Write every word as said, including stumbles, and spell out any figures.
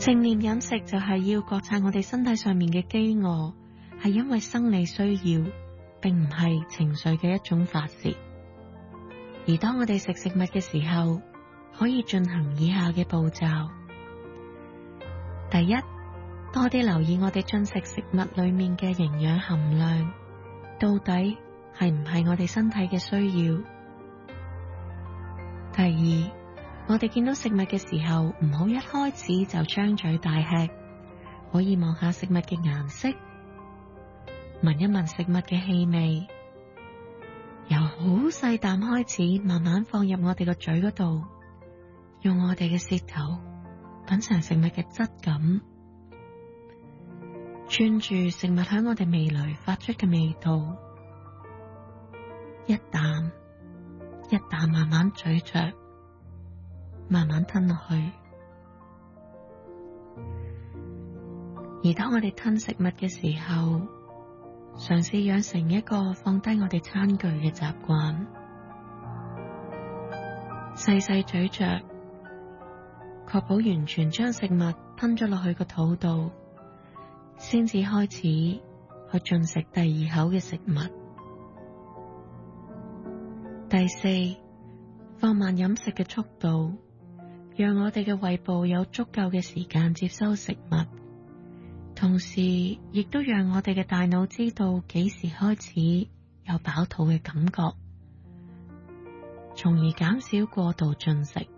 正念飲食就係要覺察我哋身體上面嘅飢餓，係因為生理需要，並唔係情緒嘅一種發洩。而當我哋食食物嘅時候，可以進行以下嘅步驟：第一，多啲留意我哋進食食物裏面嘅營養含量，到底係唔係我哋身體嘅需要。第二，我哋見到食物嘅時候，唔好一開始就張嘴大吃，可以望下食物嘅顏色，聞一聞食物嘅氣味，由好細啖開始，慢慢放入我哋個嘴嗰度，用我哋嘅舌頭品嘗食物嘅質感，專注食物響我哋味蕾發出嘅味道，一啖一啖慢慢咀嚼，慢慢吞落去。而當我哋吞食物嘅時候，嘗試養成一個放低我哋餐具嘅習慣，細細咀嚼，確保完全將食物吞咗落去個肚度，先至開始去進食第二口嘅食物。第四，放慢飲食嘅速度，讓我哋嘅胃部有足夠嘅時間接收食物，同時亦都讓我哋嘅大腦知道幾時開始有飽肚嘅感覺，從而減少過度進食。